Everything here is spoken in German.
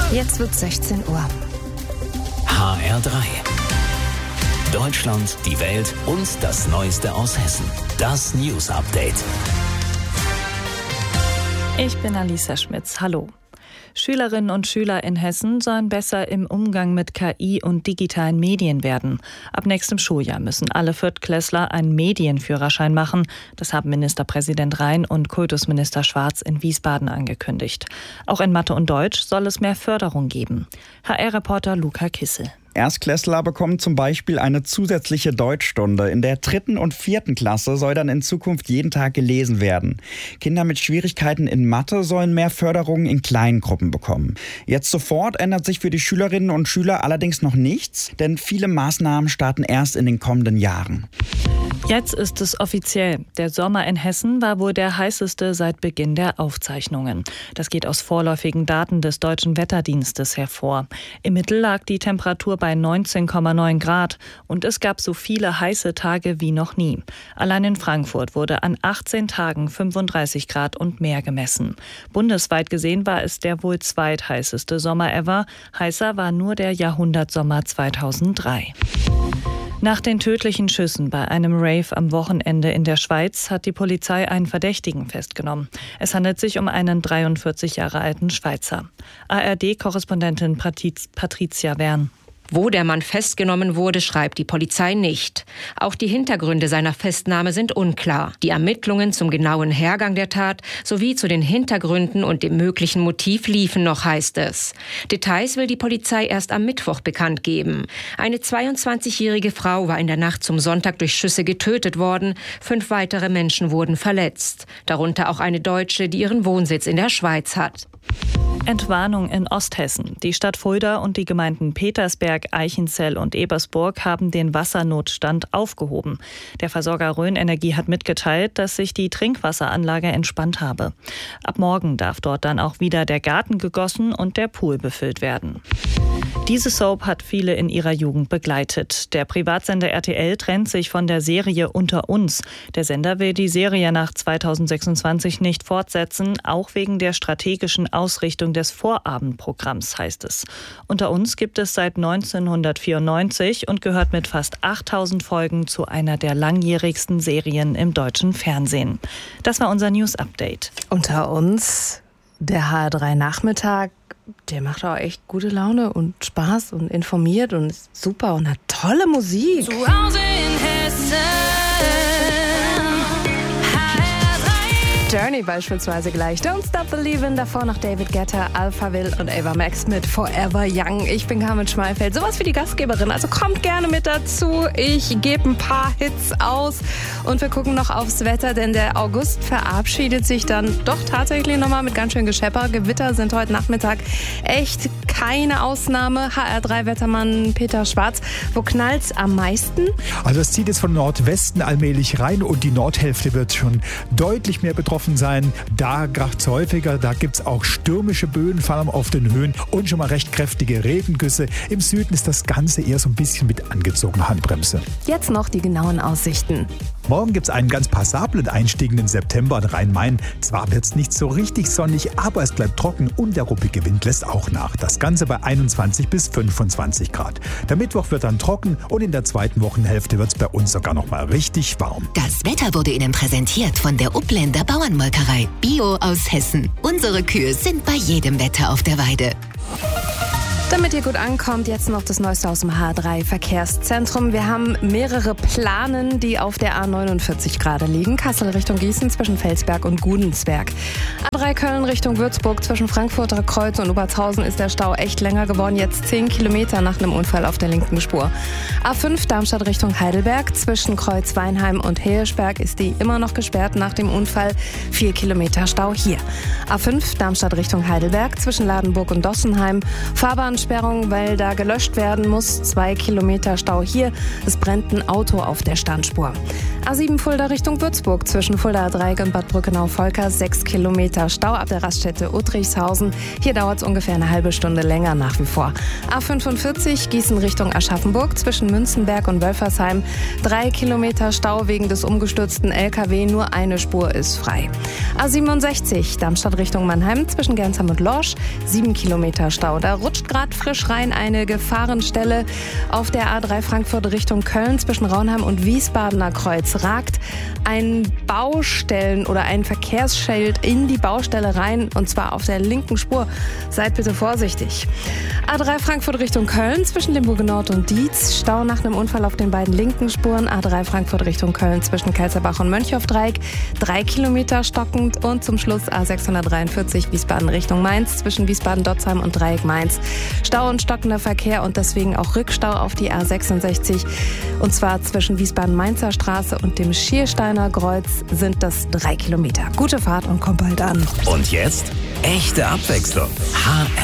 Jetzt wird 16 Uhr. HR3. Deutschland, die Welt und das Neueste aus Hessen. Das News Update. Ich bin Alisa Schmitz. Hallo. Schülerinnen und Schüler in Hessen sollen besser im Umgang mit KI und digitalen Medien werden. Ab nächstem Schuljahr müssen alle Viertklässler einen Medienführerschein machen. Das haben Ministerpräsident Rhein und Kultusminister Schwarz in Wiesbaden angekündigt. Auch in Mathe und Deutsch soll es mehr Förderung geben. HR-Reporter Luca Kissel. Erstklässler bekommen zum Beispiel eine zusätzliche Deutschstunde. In der 3. und 4. Klasse soll dann in Zukunft jeden Tag gelesen werden. Kinder mit Schwierigkeiten in Mathe sollen mehr Förderung in kleinen Gruppen bekommen. Jetzt sofort ändert sich für die Schülerinnen und Schüler allerdings noch nichts, denn viele Maßnahmen starten erst in den kommenden Jahren. Jetzt ist es offiziell. Der Sommer in Hessen war wohl der heißeste seit Beginn der Aufzeichnungen. Das geht aus vorläufigen Daten des Deutschen Wetterdienstes hervor. Im Mittel lag die Temperatur bei 19,9 Grad und es gab so viele heiße Tage wie noch nie. Allein in Frankfurt wurde an 18 Tagen 35 Grad und mehr gemessen. Bundesweit gesehen war es der wohl zweitheißeste Sommer ever. Heißer war nur der Jahrhundertsommer 2003. Nach den tödlichen Schüssen bei einem Rave am Wochenende in der Schweiz hat die Polizei einen Verdächtigen festgenommen. Es handelt sich um einen 43 Jahre alten Schweizer. ARD-Korrespondentin Patricia Wern. Wo der Mann festgenommen wurde, schreibt die Polizei nicht. Auch die Hintergründe seiner Festnahme sind unklar. Die Ermittlungen zum genauen Hergang der Tat sowie zu den Hintergründen und dem möglichen Motiv liefen noch, heißt es. Details will die Polizei erst am Mittwoch bekannt geben. Eine 22-jährige Frau war in der Nacht zum Sonntag durch Schüsse getötet worden. 5 weitere Menschen wurden verletzt. Darunter auch eine Deutsche, die ihren Wohnsitz in der Schweiz hat. Entwarnung in Osthessen. Die Stadt Fulda und die Gemeinden Petersberg, Eichenzell und Ebersburg haben den Wassernotstand aufgehoben. Der Versorger Rhön Energie hat mitgeteilt, dass sich die Trinkwasseranlage entspannt habe. Ab morgen darf dort dann auch wieder der Garten gegossen und der Pool befüllt werden. Diese Soap hat viele in ihrer Jugend begleitet. Der Privatsender RTL trennt sich von der Serie Unter uns. Der Sender will die Serie nach 2026 nicht fortsetzen, auch wegen der strategischen Ausrichtung des Vorabendprogramms, heißt es. Unter uns gibt es seit 1994 und gehört mit fast 8000 Folgen zu einer der langjährigsten Serien im deutschen Fernsehen. Das war unser News Update. Unter uns, der HR3 Nachmittag, der macht auch echt gute Laune und Spaß und informiert und ist super und hat tolle Musik. Zu Hause in Hessen. Journey beispielsweise gleich. Don't Stop Believin', davor noch David Guetta, Alphaville und Ava Max mit Forever Young. Ich bin Carmen Schmalfeld, sowas wie die Gastgeberin, also kommt gerne mit dazu. Ich gebe ein paar Hits aus und wir gucken noch aufs Wetter, denn der August verabschiedet sich dann doch tatsächlich nochmal mit ganz schön Geschepper. Gewitter sind heute Nachmittag echt keine Ausnahme. HR3-Wettermann Peter Schwarz, wo knallt's am meisten? Also es zieht jetzt von Nordwesten allmählich rein und die Nordhälfte wird schon deutlich mehr betroffen sein. Da kracht's häufiger, da gibt's auch stürmische Böen, vor allem auf den Höhen und schon mal recht kräftige Regengüsse. Im Süden ist das Ganze eher so ein bisschen mit angezogener Handbremse. Jetzt noch die genauen Aussichten. Morgen gibt's einen ganz passablen Einstieg in den September in Rhein-Main. Zwar wird's nicht so richtig sonnig, aber es bleibt trocken und der ruppige Wind lässt auch nach. Das Ganze bei 21 bis 25 Grad. Der Mittwoch wird dann trocken und in der zweiten Wochenhälfte wird's bei uns sogar noch mal richtig warm. Das Wetter wurde Ihnen präsentiert von der Upländer Bauernmolkerei. Bio aus Hessen. Unsere Kühe sind bei jedem Wetter auf der Weide. Damit ihr gut ankommt, jetzt noch das Neueste aus dem H3 Verkehrszentrum. Wir haben mehrere Planen, die auf der A49 gerade liegen. Kassel Richtung Gießen zwischen Felsberg und Gudensberg. A3 Köln Richtung Würzburg zwischen Frankfurter Kreuz und Obertshausen ist der Stau echt länger geworden. Jetzt 10 Kilometer nach einem Unfall auf der linken Spur. A5 Darmstadt Richtung Heidelberg zwischen Kreuz Weinheim und Heersberg ist die immer noch gesperrt nach dem Unfall. 4 Kilometer Stau hier. A5 Darmstadt Richtung Heidelberg zwischen Ladenburg und Dossenheim. Fahrbahn Straßensperrung, weil da gelöscht werden muss. 2 Kilometer Stau hier. Es brennt ein Auto auf der Standspur. A7 Fulda Richtung Würzburg zwischen Fuldaer Dreieck und Bad Brückenau-Volkers 6 Kilometer Stau ab der Raststätte Uttrichshausen. Hier dauert es ungefähr eine halbe Stunde länger nach wie vor. A45 Gießen Richtung Aschaffenburg zwischen Münzenberg und Wölfersheim. 3 Kilometer Stau wegen des umgestürzten LKW. Nur eine Spur ist frei. A67 Darmstadt Richtung Mannheim zwischen Gernsheim und Lorsch. 7 Kilometer Stau. Da rutscht gerade frisch rein eine Gefahrenstelle. Auf der A3 Frankfurt Richtung Köln zwischen Raunheim und Wiesbadener Kreuz ragt ein Baustellen- oder ein Verkehrsschild in die Baustelle rein, und zwar auf der linken Spur. Seid bitte vorsichtig. A3 Frankfurt Richtung Köln zwischen Limburg Nord und Dietz. Stau nach einem Unfall auf den beiden linken Spuren. A3 Frankfurt Richtung Köln zwischen Kelzerbach und Mönchhoff-Dreieck. 3 Kilometer stockend. Und zum Schluss A643 Wiesbaden Richtung Mainz zwischen Wiesbaden-Dotzheim und Dreieck Mainz. Stau und stockender Verkehr und deswegen auch Rückstau auf die A66. Und zwar zwischen Wiesbaden-Mainzer Straße und dem Schiersteiner Kreuz sind das 3 Kilometer. Gute Fahrt und kommt bald an. Und jetzt echte Abwechslung.